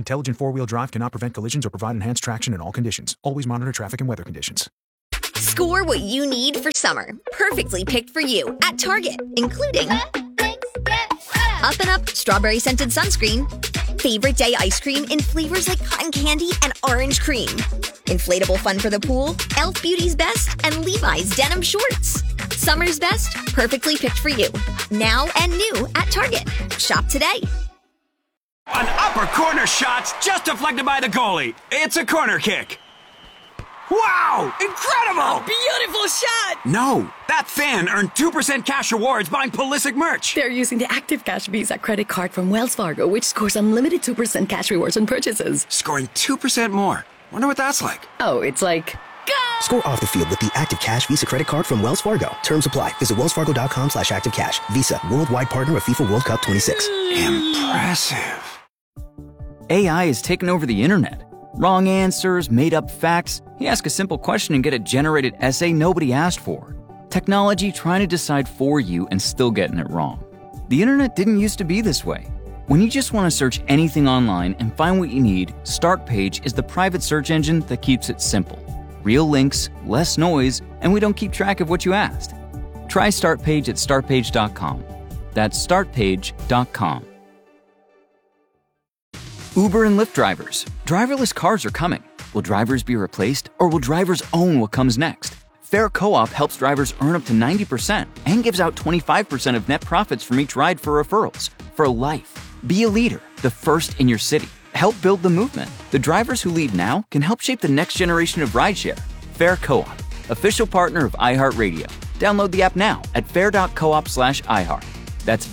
Speaker 13: Intelligent four-wheel drive cannot prevent collisions or provide enhanced traction in all conditions. Always monitor traffic and weather conditions.
Speaker 3: Score what you need for summer, perfectly picked for you at Target, including Up and Up strawberry scented sunscreen, favorite day ice cream in flavors like cotton candy and orange cream, inflatable fun for the pool, Elf Beauty's Best, and Levi's denim shorts. Summer's best, perfectly picked for you. Now and new at Target. Shop today.
Speaker 4: An upper corner shot's just deflected by the goalie. It's a corner kick. Wow! Incredible!
Speaker 1: A beautiful shot!
Speaker 4: No, that fan earned 2% cash rewards buying Pulisic merch.
Speaker 1: They're using the Active Cash Visa credit card from Wells Fargo, which scores unlimited 2% cash rewards on purchases.
Speaker 4: Scoring 2% more. Wonder what that's like.
Speaker 1: Oh, it's like...
Speaker 6: Score off the field with the Active Cash Visa credit card from Wells Fargo. Terms apply. Visit wellsfargo.com/activecash. Visa, worldwide partner of FIFA World Cup 26.
Speaker 4: Impressive.
Speaker 7: AI has taken over the internet. Wrong answers, made-up facts. You ask a simple question and get a generated essay nobody asked for. Technology trying to decide for you and still getting it wrong. The internet didn't used to be this way. When you just want to search anything online and find what you need, Startpage is the private search engine that keeps it simple. Real links, less noise, and we don't keep track of what you asked. Try Startpage at startpage.com. That's startpage.com. Uber and Lyft drivers. Driverless cars are coming. Will drivers be replaced, or will drivers own what comes next? Fair Co-op helps drivers earn up to 90% and gives out 25% of net profits from each ride for referrals. For life. Be a leader, the first in your city. Help build the movement. The drivers who lead now can help shape the next generation of rideshare. Fair Co-op, official partner of iHeartRadio. Download the app now at fair.coop/iHeart. That's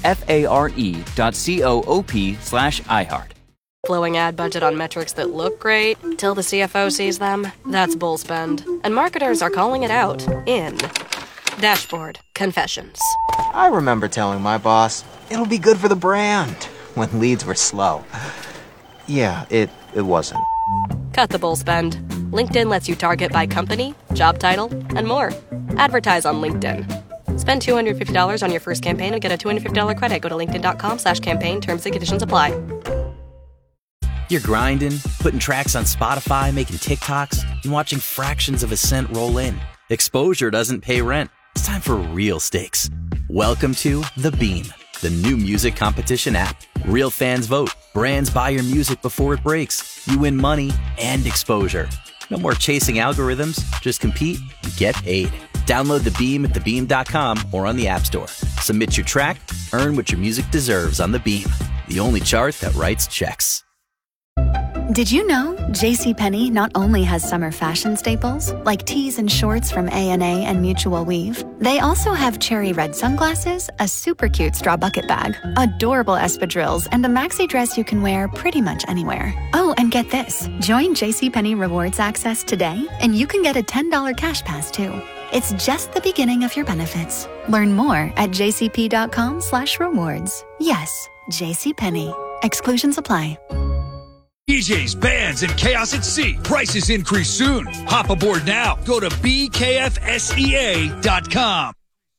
Speaker 7: FARE.coop/iHeart.
Speaker 23: Flowing ad budget on metrics that look great till the CFO sees them. That's bull spend. And marketers are calling it out in Dashboard Confessions.
Speaker 24: I remember telling my boss, it'll be good for the brand, when leads were slow. Yeah, it wasn't.
Speaker 23: Cut the bull spend. LinkedIn lets you target by company, job title, and more. Advertise on LinkedIn. Spend $250 on your first campaign and get a $250 credit. Go to linkedin.com/campaign. Terms and conditions apply.
Speaker 25: You're grinding, putting tracks on Spotify, making TikToks, and watching fractions of a cent roll in. Exposure doesn't pay rent. It's time for real stakes. Welcome to The Beam, the new music competition app. Real fans vote. Brands buy your music before it breaks. You win money and exposure. No more chasing algorithms. Just compete and get paid. Download The Beam at thebeam.com or on the App Store. Submit your track, earn what your music deserves on The Beam, the only chart that writes checks.
Speaker 9: Did you know JCPenney not only has summer fashion staples, like tees and shorts from A&A and Mutual Weave, they also have cherry red sunglasses, a super cute straw bucket bag, adorable espadrilles, and a maxi dress you can wear pretty much anywhere. Oh, and get this. Join JCPenney Rewards Access today, and you can get a $10 cash pass, too. It's just the beginning of your benefits. Learn more at jcp.com/rewards. Yes, JCPenney. Exclusions apply.
Speaker 18: DJs, bands, and chaos at sea. Prices increase soon. Hop aboard now. Go to bkfsea.com.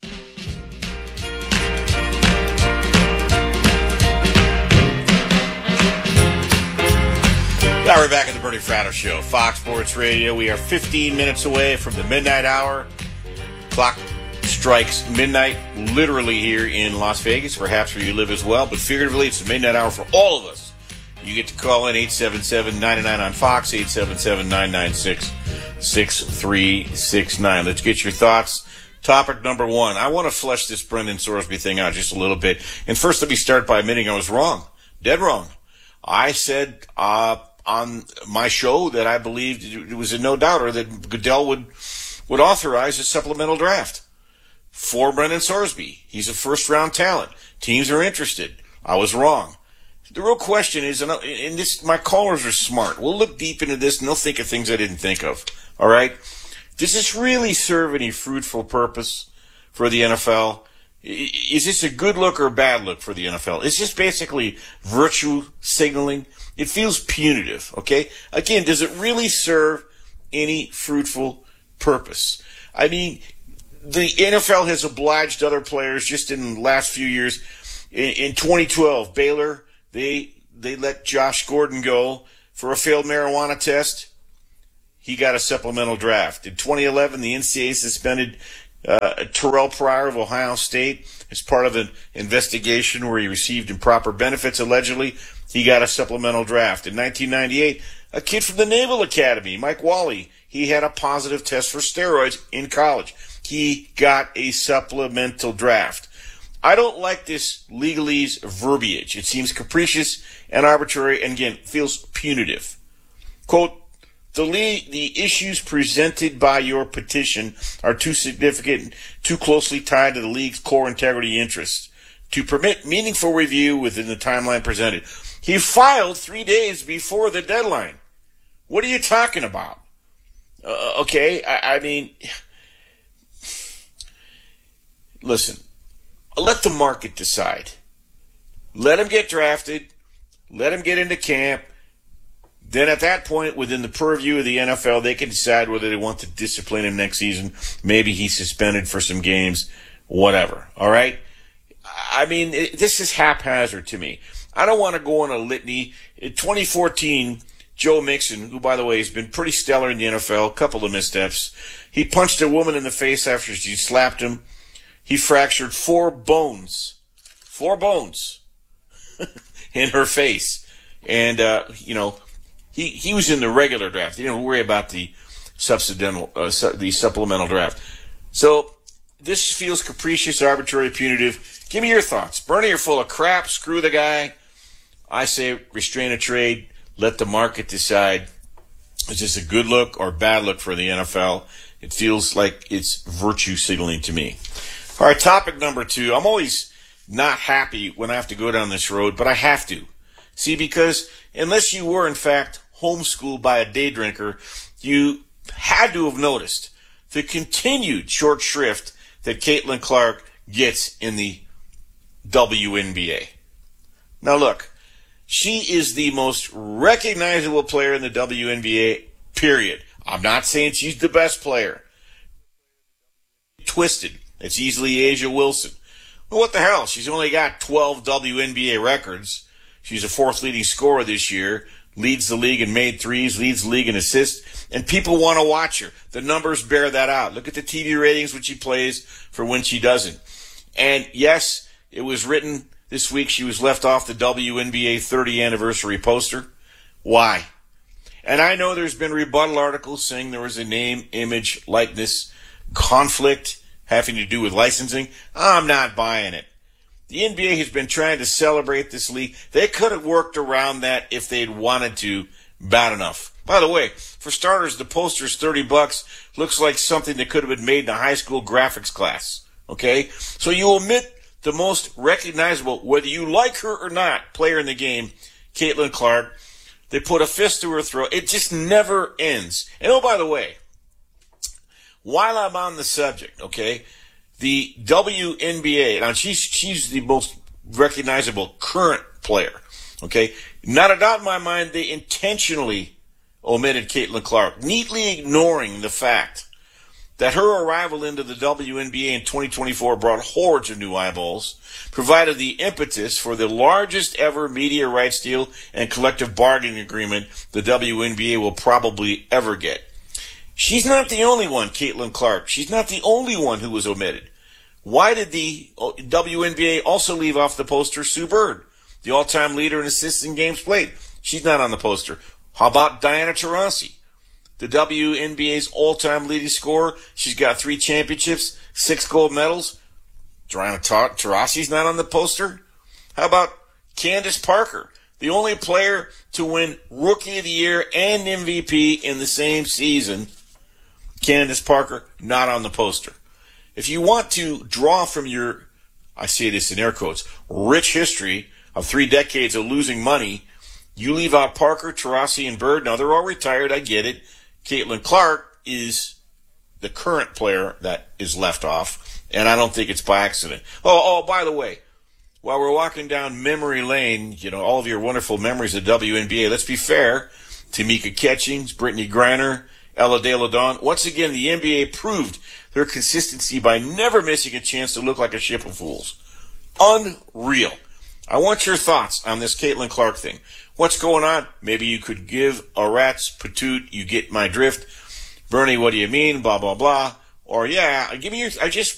Speaker 11: Now we're back at the Bernie Fratto Show, Fox Sports Radio. We are 15 minutes away from the midnight hour. Clock strikes midnight, literally here in Las Vegas, perhaps where you live as well, but figuratively it's the midnight hour for all of us. You get to call in 877-99 on Fox, 877-996-6369. Let's get your thoughts. Topic number one. I want to flesh this Brendan Sorsby thing out just a little bit. And first, let me start by admitting I was wrong. Dead wrong. I said on my show that I believed it was a no-doubter that Goodell would authorize a supplemental draft for Brendan Sorsby. He's a first-round talent. Teams are interested. I was wrong. The real question is, and this, my callers are smart. We'll look deep into this, and they'll think of things I didn't think of. All right? Does this really serve any fruitful purpose for the NFL? Is this a good look or a bad look for the NFL? Is this basically virtue signaling? It feels punitive, okay? Again, does it really serve any fruitful purpose? I mean, the NFL has obliged other players just in the last few years. In 2012, Baylor, they they let Josh Gordon go for a failed marijuana test. He got a supplemental draft. In 2011, the NCAA suspended Terrell Pryor of Ohio State as part of an investigation where he received improper benefits, allegedly. He got a supplemental draft. In 1998, a kid from the Naval Academy, Mike Wally, he had a positive test for steroids in college. He got a supplemental draft. I don't like this legalese verbiage. It seems capricious and arbitrary and, again, feels punitive. Quote, the issues presented by your petition are too significant, too closely tied to the league's core integrity interests to permit meaningful review within the timeline presented. He filed 3 days before the deadline. What are you talking about? Okay, I mean, listen, let the market decide. Let him get drafted. Let him get into camp. Then at that point, within the purview of the NFL, they can decide whether they want to discipline him next season. Maybe he's suspended for some games, whatever. All right? I mean, this is haphazard to me. I don't want to go on a litany. In 2014, Joe Mixon, who, by the way, has been pretty stellar in the NFL, a couple of missteps, he punched a woman in the face after she slapped him. He fractured 4 bones in her face. And, he was in the regular draft. He didn't worry about the supplemental draft. So this feels capricious, arbitrary, punitive. Give me your thoughts. Bernie, you're full of crap. Screw the guy. I say restrain a trade. Let the market decide. Is this a good look or bad look for the NFL? It feels like it's virtue signaling to me. All right, topic number 2. I'm always not happy when I have to go down this road, but I have to. See, because unless you were, in fact, homeschooled by a day drinker, you had to have noticed the continued short shrift that Caitlin Clark gets in the WNBA. Now, look, she is the most recognizable player in the WNBA, period. I'm not saying she's the best player. Twisted. It's easily Asia Wilson. Well, what the hell? She's only got 12 WNBA records. She's a 4th leading scorer this year, leads the league in made threes, leads the league in assists, and people want to watch her. The numbers bear that out. Look at the TV ratings when she plays for when she doesn't. And yes, it was written this week she was left off the WNBA 30th anniversary poster. Why? And I know there's been rebuttal articles saying there was a name, image, likeness conflict having to do with licensing. I'm not buying it. The NBA has been trying to celebrate this league. They could have worked around that if they'd wanted to bad enough. By the way, for starters, the poster's $30. Looks like something that could have been made in a high school graphics class. Okay? So you omit the most recognizable, whether you like her or not, player in the game, Caitlin Clark. They put a fist to her throat. It just never ends. And oh, by the way, while I'm on the subject, okay, the WNBA, now she's the most recognizable current player, okay? Not a doubt in my mind they intentionally omitted Caitlin Clark, neatly ignoring the fact that her arrival into the WNBA in 2024 brought hordes of new eyeballs, provided the impetus for the largest ever media rights deal and collective bargaining agreement the WNBA will probably ever get. She's not the only one, Caitlin Clark. She's not the only one who was omitted. Why did the WNBA also leave off the poster Sue Bird, the all-time leader in assists in games played? She's not on the poster. How about Diana Taurasi, the WNBA's all-time leading scorer? She's got 3 championships, 6 gold medals. Diana Taurasi's not on the poster. How about Candace Parker, the only player to win Rookie of the Year and MVP in the same season? Candace Parker, not on the poster. If you want to draw from your, I say this in air quotes, rich history of 3 decades of losing money, you leave out Parker, Taurasi, and Bird. Now, they're all retired. I get it. Caitlin Clark is the current player that is left off, and I don't think it's by accident. Oh, by the way, while we're walking down memory lane, all of your wonderful memories of WNBA, let's be fair. Tamika Catchings, Brittany Griner, Ella De La Don. Once again, the NBA proved their consistency by never missing a chance to look like a ship of fools. Unreal. I want your thoughts on this Caitlin Clark thing. What's going on? Maybe you could give a rat's patoot. You get my drift. Bernie, what do you mean? Blah, blah, blah. Or, yeah, give me your...